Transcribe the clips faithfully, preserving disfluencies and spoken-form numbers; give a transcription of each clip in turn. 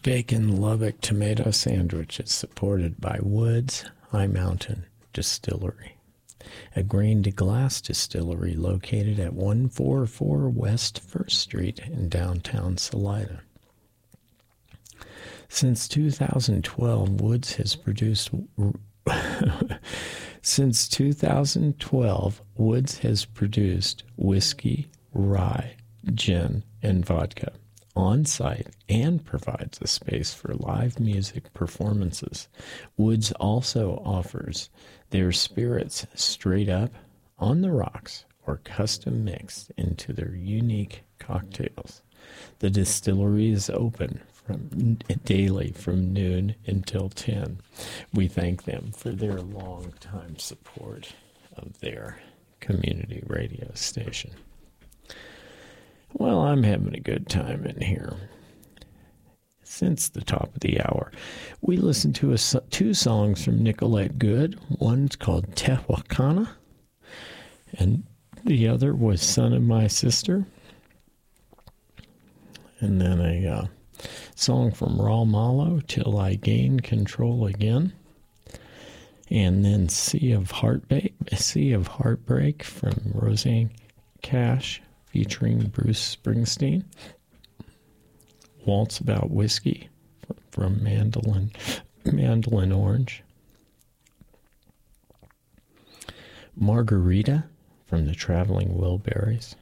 Bacon Lubbock tomato sandwich is supported by Woods High Mountain Distillery, a grain-to-glass distillery located at one forty-four West First Street in downtown Salida. Since two thousand twelve, Woods has produced Since two thousand twelve, Woods has produced whiskey, rye, gin, and vodka on-site and provides a space for live music performances. Woods also offers their spirits straight up, on the rocks, or custom mixed into their unique cocktails. The distillery is open from daily from noon until ten. We thank them for their long-time support of their community radio station. Well, I'm having a good time in here. Since the top of the hour, we listened to a, two songs from Nicolette Good. One's called Tehuacana, and the other was Son of My Sister. And then a uh, song from Raul Malo, Till I Gain Control Again. And then Sea of Heartbreak, Sea of Heartbreak from Roseanne Cash, featuring Bruce Springsteen. Waltz About Whiskey from Mandolin, Mandolin Orange. Margarita from the Traveling Wilburys.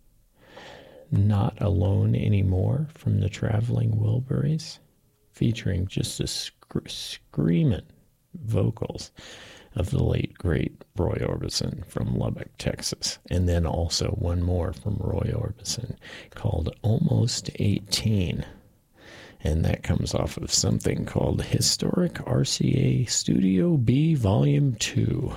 Not Alone Anymore from the Traveling Wilburys, featuring just a sc- screaming vocals of the late, great Roy Orbison from Lubbock, Texas. And then also one more from Roy Orbison called Almost eighteen. And that comes off of something called Historic R C A Studio B Volume two.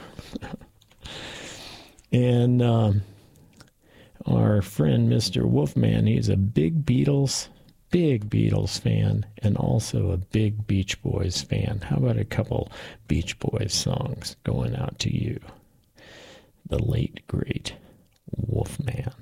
And um, our friend Mister Wolfman, he's a big Beatles, big Beatles fan, and also a big Beach Boys fan. How about a couple Beach Boys songs going out to you? The late, great Wolfman.